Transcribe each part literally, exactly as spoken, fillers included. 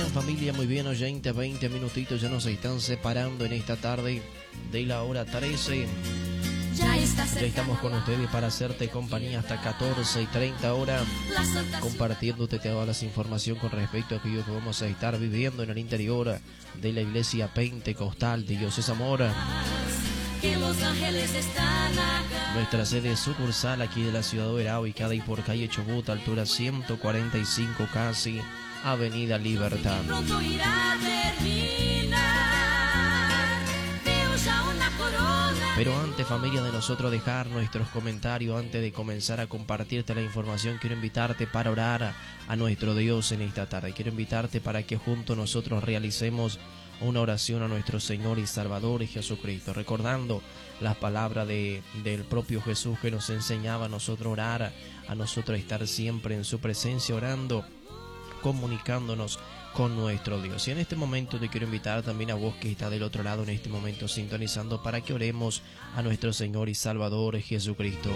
familia, muy bien oyente, veinte minutitos ya nos están separando en esta tarde de la hora trece. Ya, ya estamos con ustedes para hacerte compañía hasta catorce y treinta horas, compartiéndote todas las informaciones con respecto a aquello que vamos a estar viviendo en el interior de la iglesia pentecostal de Dios es Amor. Nuestra sede sucursal aquí de la ciudad de Oberá, ubicada y por calle Chubut, altura ciento cuarenta y cinco casi, Avenida Libertad. Pero antes, familia, de nosotros dejar nuestros comentarios, antes de comenzar a compartirte la información, quiero invitarte para orar a, a nuestro Dios en esta tarde. Quiero invitarte para que juntos nosotros realicemos una oración a nuestro Señor y Salvador Jesucristo, recordando las palabras de, del propio Jesús que nos enseñaba a nosotros orar, a, a nosotros estar siempre en su presencia orando, comunicándonos con nuestro Dios. Y en este momento te quiero invitar también a vos que está del otro lado en este momento sintonizando para que oremos a nuestro Señor y Salvador Jesucristo.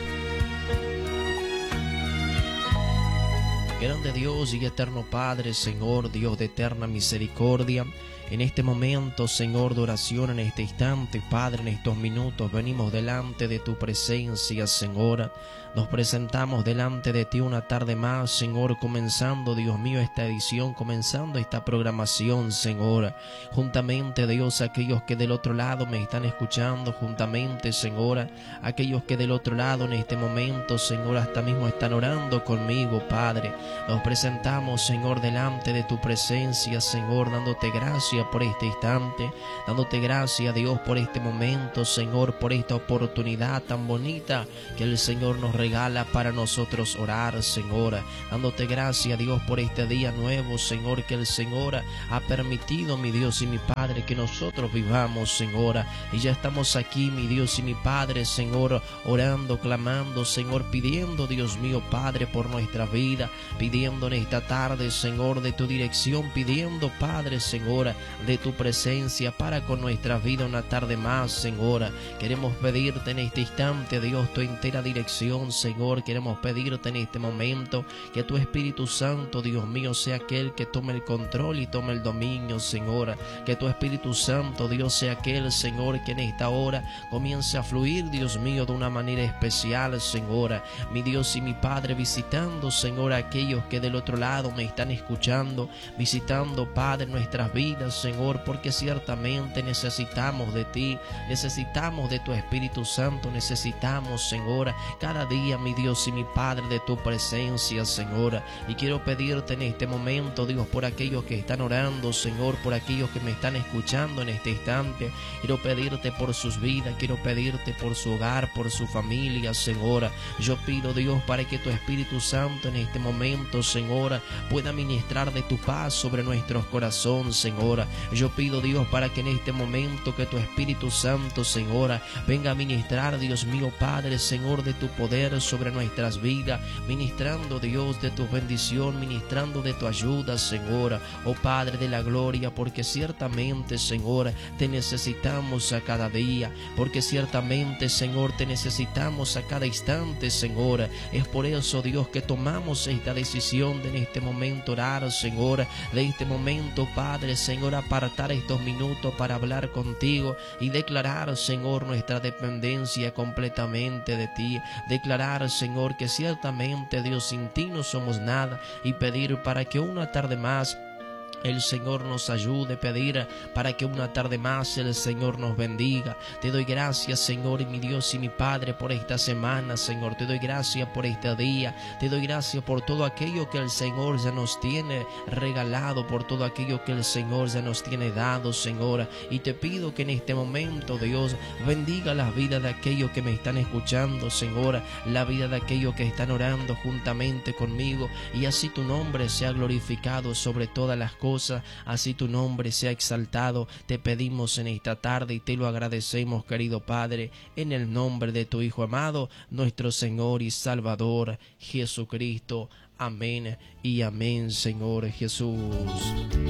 Grande Dios y eterno Padre, Señor, Dios de eterna misericordia, en este momento, Señor, de oración, en este instante, Padre, en estos minutos, venimos delante de tu presencia, Señor. Nos presentamos delante de ti una tarde más, Señor, comenzando, Dios mío, esta edición, comenzando esta programación, Señor. Juntamente, Dios, aquellos que del otro lado me están escuchando, juntamente, Señor, aquellos que del otro lado en este momento, Señor, hasta mismo están orando conmigo, Padre. Nos presentamos, Señor, delante de tu presencia, Señor, dándote gracias por este instante, dándote gracias, Dios, por este momento, Señor, por esta oportunidad tan bonita que el Señor nos regala para nosotros orar, Señor, dándote gracias, Dios, por este día nuevo, Señor, que el Señor ha permitido, mi Dios y mi Padre, que nosotros vivamos, Señor, y ya estamos aquí, mi Dios y mi Padre, Señor, orando, clamando, Señor, pidiendo, Dios mío, Padre, por nuestra vida, pidiendo en esta tarde, Señor, de tu dirección, pidiendo, Padre, Señor, de tu presencia para con nuestra vida una tarde más, Señor. Queremos pedirte en este instante, Dios, tu entera dirección, Señor. Queremos pedirte en este momento que tu Espíritu Santo, Dios mío, sea aquel que tome el control y tome el dominio, Señor. Que tu Espíritu Santo, Dios, sea aquel, Señor, que en esta hora comience a fluir, Dios mío, de una manera especial, Señor. Mi Dios y mi Padre, visitando, Señor, a aquellos que del otro lado me están escuchando, visitando, Padre, nuestras vidas, Señor, porque ciertamente necesitamos de ti, necesitamos de tu Espíritu Santo, necesitamos, Señor, cada día, mi Dios y mi Padre, de tu presencia, Señor. Y quiero pedirte en este momento, Dios, por aquellos que están orando, Señor, por aquellos que me están escuchando en este instante, quiero pedirte por sus vidas, quiero pedirte por su hogar, por su familia, Señor. Yo pido, Dios, para que tu Espíritu Santo en este momento, Señor, pueda ministrar de tu paz sobre nuestros corazones, Señor. Yo pido, Dios, para que en este momento que tu Espíritu Santo, Señor, venga a ministrar, Dios mío, Padre, Señor, de tu poder sobre nuestras vidas, ministrando, Dios, de tu bendición, ministrando de tu ayuda, Señor, oh Padre de la gloria, porque ciertamente, Señor, te necesitamos a cada día, porque ciertamente, Señor, te necesitamos a cada instante, Señor. Es por eso, Dios, que tomamos esta decisión de en este momento orar, Señor, de este momento, Padre, Señor, apartar estos minutos para hablar contigo y declarar, Señor, nuestra dependencia completamente de ti, declarar, Señor, que ciertamente, Dios, sin ti no somos nada, y pedir para que una tarde más el Señor nos ayude, pedir para que una tarde más el Señor nos bendiga. Te doy gracias, Señor, y mi Dios y mi Padre, por esta semana, Señor. Te doy gracias por este día. Te doy gracias por todo aquello que el Señor ya nos tiene regalado, por todo aquello que el Señor ya nos tiene dado, Señor. Y te pido que en este momento, Dios, bendiga las vidas de aquellos que me están escuchando, Señor, la vida de aquellos que están orando juntamente conmigo, y así tu nombre sea glorificado sobre todas las cosas. Así tu nombre sea exaltado. Te pedimos en esta tarde y te lo agradecemos, querido Padre, en el nombre de tu Hijo amado, nuestro Señor y Salvador Jesucristo. Amén y amén, Señor Jesús.